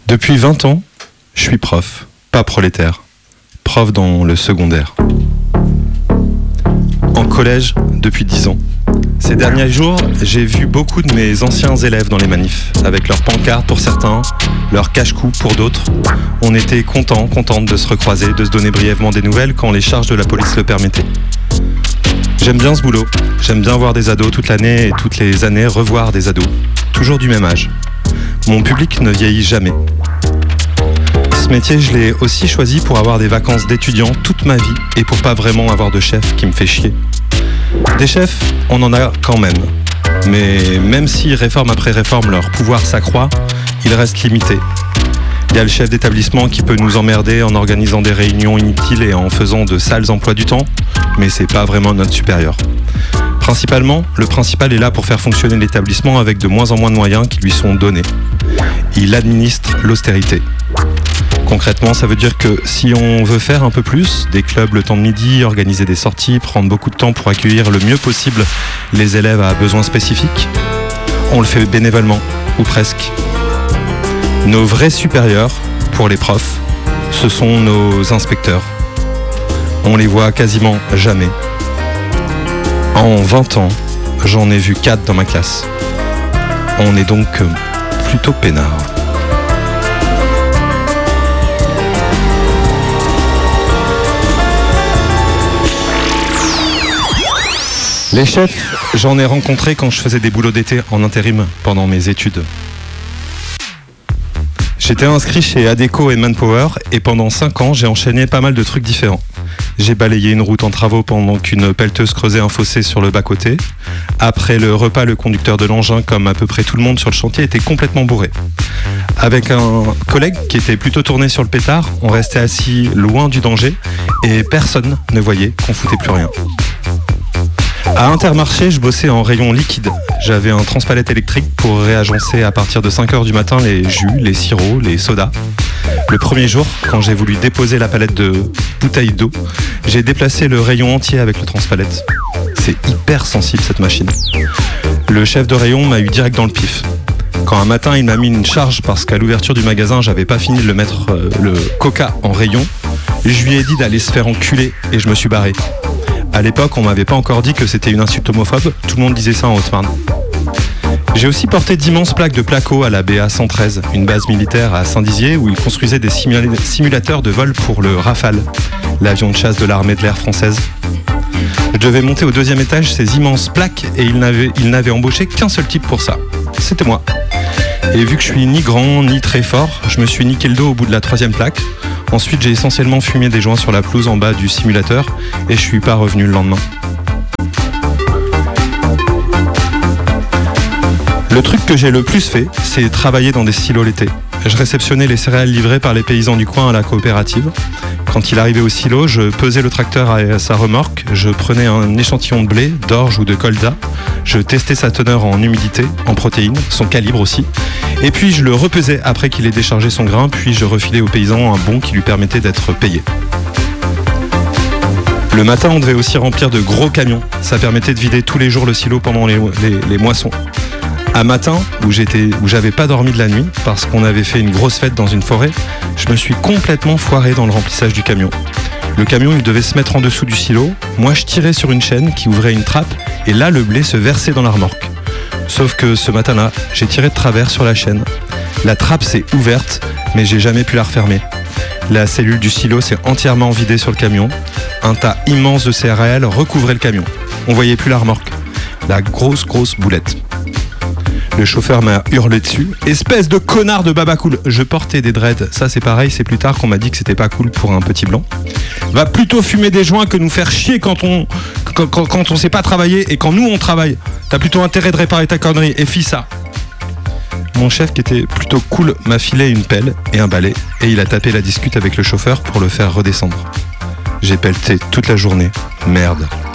Depuis 20 ans, je suis prof, pas prolétaire. Prof dans le secondaire. En collège, depuis 10 ans. Ces derniers jours, j'ai vu beaucoup de mes anciens élèves dans les manifs, avec leurs pancartes pour certains, leurs cache-cou pour d'autres. On était contentes de se recroiser, de se donner brièvement des nouvelles quand les charges de la police le permettaient. J'aime bien ce boulot, j'aime bien voir des ados toute l'année et toutes les années revoir des ados, toujours du même âge. Mon public ne vieillit jamais. Ce métier, je l'ai aussi choisi pour avoir des vacances d'étudiant toute ma vie et pour pas vraiment avoir de chef qui me fait chier. Des chefs, on en a quand même. Mais même si réforme après réforme leur pouvoir s'accroît, il reste limité. Il y a le chef d'établissement qui peut nous emmerder en organisant des réunions inutiles et en faisant de sales emplois du temps, mais c'est pas vraiment notre supérieur. Principalement, le principal est là pour faire fonctionner l'établissement avec de moins en moins de moyens qui lui sont donnés. Il administre l'austérité. Concrètement, ça veut dire que si on veut faire un peu plus, des clubs le temps de midi, organiser des sorties, prendre beaucoup de temps pour accueillir le mieux possible les élèves à besoins spécifiques, on le fait bénévolement, ou presque. Nos vrais supérieurs, pour les profs, ce sont nos inspecteurs. On les voit quasiment jamais. En 20 ans, j'en ai vu 4 dans ma classe. On est donc plutôt peinard. Les chefs, j'en ai rencontré quand je faisais des boulots d'été en intérim pendant mes études. J'étais inscrit chez Adecco et Manpower et pendant 5 ans, j'ai enchaîné pas mal de trucs différents. J'ai balayé une route en travaux pendant qu'une pelleteuse creusait un fossé sur le bas-côté. Après le repas, le conducteur de l'engin, comme à peu près tout le monde sur le chantier, était complètement bourré. Avec un collègue qui était plutôt tourné sur le pétard, on restait assis loin du danger et personne ne voyait qu'on foutait plus rien. À Intermarché, je bossais en rayon liquide. J'avais un transpalette électrique pour réagencer à partir de 5h du matin les jus, les sirops, les sodas. Le premier jour, quand j'ai voulu déposer la palette de bouteilles d'eau, j'ai déplacé le rayon entier avec le transpalette. C'est hyper sensible cette machine. Le chef de rayon m'a eu direct dans le pif. Quand un matin il m'a mis une charge parce qu'à l'ouverture du magasin j'avais pas fini de le mettre le coca en rayon, je lui ai dit d'aller se faire enculer et je me suis barré. À l'époque, on m'avait pas encore dit que c'était une insulte homophobe, tout le monde disait ça en Haute-Marne. J'ai aussi porté d'immenses plaques de placo à la BA 113, une base militaire à Saint-Dizier où ils construisaient des simulateurs de vol pour le Rafale, l'avion de chasse de l'armée de l'air française. Je devais monter au 2e étage ces immenses plaques et ils n'avaient embauché qu'un seul type pour ça. C'était moi. Et vu que je suis ni grand ni très fort, je me suis niqué le dos au bout de la 3e plaque. Ensuite, j'ai essentiellement fumé des joints sur la pelouse en bas du simulateur et je suis pas revenu le lendemain. Le truc que j'ai le plus fait, c'est travailler dans des silos l'été. Je réceptionnais les céréales livrées par les paysans du coin à la coopérative. Quand il arrivait au silo, je pesais le tracteur à sa remorque, je prenais un échantillon de blé, d'orge ou de colza, je testais sa teneur en humidité, en protéines, son calibre aussi, et puis je le repesais après qu'il ait déchargé son grain, puis je refilais au paysan un bon qui lui permettait d'être payé. Le matin, on devait aussi remplir de gros camions, ça permettait de vider tous les jours le silo pendant les moissons. Un matin où j'avais pas dormi de la nuit parce qu'on avait fait une grosse fête dans une forêt, je me suis complètement foiré dans le remplissage du camion. Le camion, il devait se mettre en dessous du silo. Moi, je tirais sur une chaîne qui ouvrait une trappe et là, le blé se versait dans la remorque. Sauf que ce matin-là, j'ai tiré de travers sur la chaîne. La trappe s'est ouverte, mais j'ai jamais pu la refermer. La cellule du silo s'est entièrement vidée sur le camion. Un tas immense de céréales recouvrait le camion. On voyait plus la remorque. La grosse boulette. Le chauffeur m'a hurlé dessus. Espèce de connard de baba cool. Je portais des dreads. Ça c'est pareil, c'est plus tard qu'on m'a dit que c'était pas cool pour un petit blanc. Va plutôt fumer des joints que nous faire chier quand on sait pas travailler et quand nous on travaille. T'as plutôt intérêt de réparer ta connerie et fis ça. Mon chef qui était plutôt cool m'a filé une pelle et un balai et il a tapé la discute avec le chauffeur pour le faire redescendre. J'ai pelleté toute la journée. Merde.